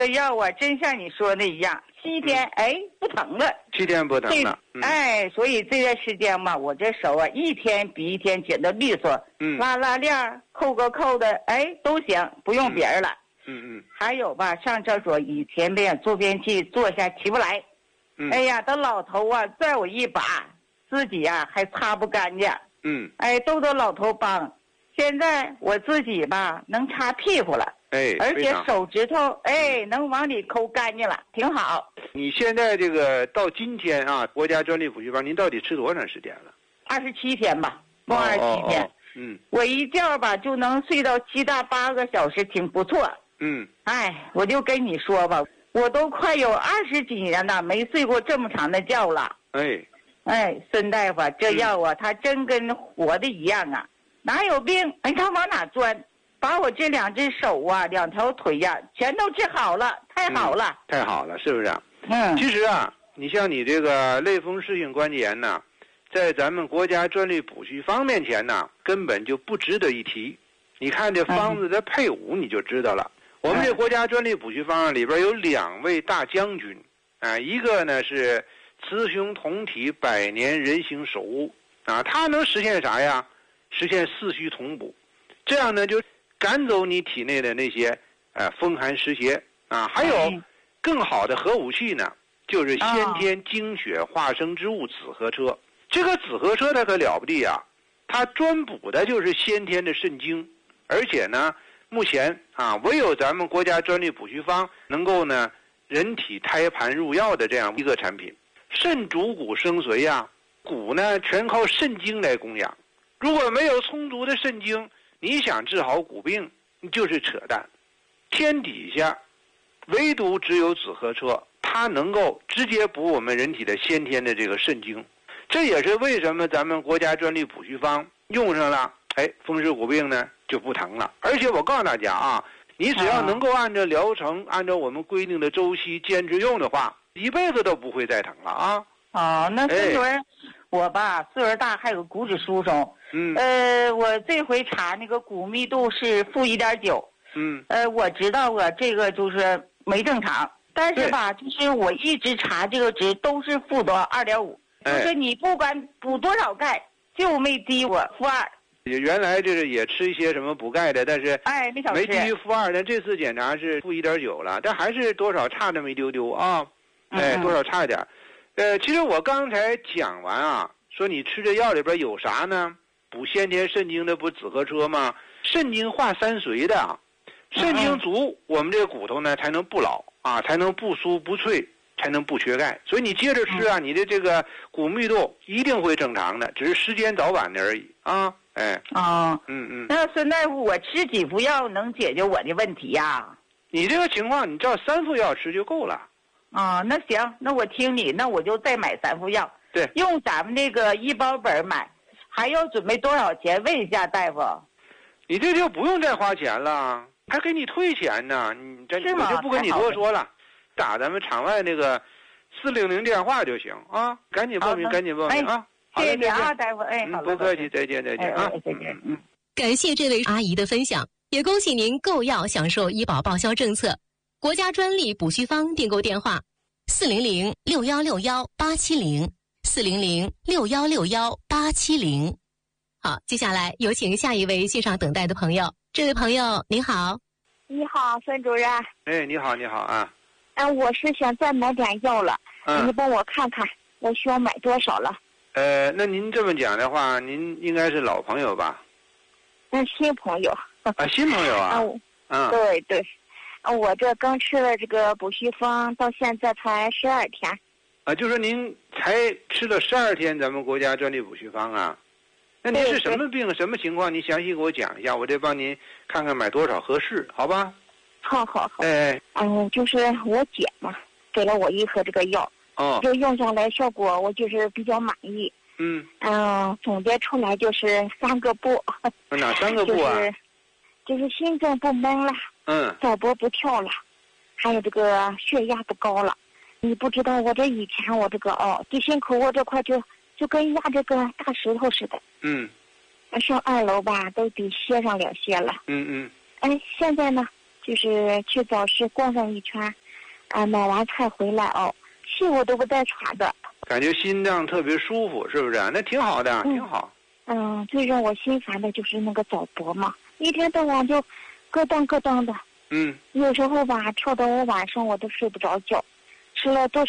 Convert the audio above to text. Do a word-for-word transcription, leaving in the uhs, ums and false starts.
这药啊，真像你说的一样，七天、嗯、哎不疼了， 七天不疼了。 嗯、哎，所以这段时间嘛，我这手啊一天比一天剪得利索，嗯，拉拉链、扣个扣的，哎都行，不用别人了。 嗯嗯。 还有吧，上厕所以前边坐便器坐下起不来，嗯，哎呀，这老头啊拽我一把，自己呀、啊、还擦不干净， 嗯， 哎，都得老头帮。现在我自己吧能擦屁股了。 哎， 而且手指头哎能往里抠干净了，挺好。 你现在这个到今天啊，国家专利补习班，您到底吃多长时间了？ 二十七天吧，摸二十七天。 哦哦哦嗯， 我一觉吧就能睡到七到八个小时，挺不错。 嗯， 哎，我就跟你说吧，我都快有二十几年了，没睡过这么长的觉了。 哎， 哎，孙大夫，这药啊，它、嗯、真跟活的一样啊，哪有病哎，它往哪钻。把我这两只手啊，两条腿呀、啊，全都治好了，太好了、 嗯，太好了，是不是？ 嗯。 其实啊，你像你这个类风湿性关节炎呢，在咱们国家专利补习方面前呢，根本就不值得一提。你看这方子的配伍，你就知道了。嗯、我们这国家专利补习方案里边有两位大将军，啊，一个呢是雌雄同体百年人形手物啊，它能实现啥呀？实现四虚同补，这样呢就赶走你体内的那些呃风寒湿邪啊，还有更好的核武器呢，就是先天精血化生之物紫河车。这个紫河车它可了不地啊，它专补的就是先天的肾精，而且呢，目前啊唯有咱们国家专利补习方能够呢人体胎盘入药的这样一个产品。肾主骨生髓呀、啊，骨呢全靠肾精来供养，如果没有充足的肾精，你想治好骨病，就是扯淡。天底下，唯独只有紫河车，它能够直接补我们人体的先天的这个肾精。这也是为什么咱们国家专利补习方用上了，哎，风湿骨病呢就不疼了。而且我告诉大家啊，你只要能够按照疗程，按照我们规定的周期坚持用的话，一辈子都不会再疼了啊。 哦，那孙主任。哎我吧，岁数大，还有骨质疏松。 嗯。 呃，我这回查那个骨密度是负一点九。 嗯。 呃，我知道啊，这个就是没正常，但是吧，就是我一直查这个值都是负多二点五，就是你不管补多少钙，就没低我负二。 原来就是也吃一些什么补钙的，但是哎没少吃， 没低于负二。但这次检查是负一点九了，但还是多少差那么一丢丢啊。哎，多少差一点。呃，其实我刚才讲完啊，说你吃这药里边有啥呢？补先天肾精的不紫河车吗？肾精化三髓的，肾精足，我们这个骨头呢才能不老啊，才能不酥不脆，才能不缺钙。所以你接着吃啊，你的这个骨密度一定会正常的，只是时间早晚的而已啊。哎， 啊、哦， 嗯嗯。 那孙大夫，我吃几副药能解决我的问题呀、啊？ 你这个情况，你照三副药吃就够了。 啊，那行，那我听你，那我就再买三副药。 对， 用咱们那个医保本买，还要准备多少钱？问一下大夫。 你这就不用再花钱了，还给你退钱呢。你这我就不跟你多说了，打咱们场外那个四零零电话就行啊，赶紧报名，赶紧报名啊！ 谢谢你啊，大夫。哎，好了，不客气，再见，再见啊， 再见。嗯， 感谢这位阿姨的分享，也恭喜您购药享受医保报销政策。国家专利补虚方订购电话：四零零六幺六幺八七零，四零零六幺六幺八七零。好，接下来有请下一位线上等待的朋友。这位朋友您好。 你好，孙主任。 哎，你好，你好啊。 嗯、呃，我是想再买点药了， 嗯、 你帮我看看，我需要买多少了？ 呃，那您这么讲的话，您应该是老朋友吧？ 嗯，新朋友。 啊，新朋友啊。 嗯， 嗯对对。我这刚吃了这个补虚方，到现在才十二天。 啊，就说您才吃了十二天咱们国家专利补虚方啊？那您是什么病，什么情况？你详细给我讲一下，我这帮您看看买多少合适，好吧？ 好好好。 哎， 嗯，就是我姐嘛，给了我一盒这个药， 哦， 就用下来效果，我就是比较满意。 嗯嗯，总结出来就是三个不。 哪三个不啊？ 就是就是心脏不闷了。 嗯， 脑波不跳了，还有这个血压不高了。你不知道我这以前我这个哦，对心口我这块就就跟压这个大石头似的。 嗯， 上二楼吧都得歇上两歇了。 嗯嗯。 哎，现在呢就是去早市逛上一圈，啊，买完菜回来哦，屁股都不带喘的。 感觉心脏特别舒服，是不是？那挺好的， 嗯、 挺好。 嗯，最让我心烦的就是那个早搏嘛，一天到晚就咯当咯当的。 嗯。 有时候吧，跳到我晚上我都睡不着觉，吃了多少。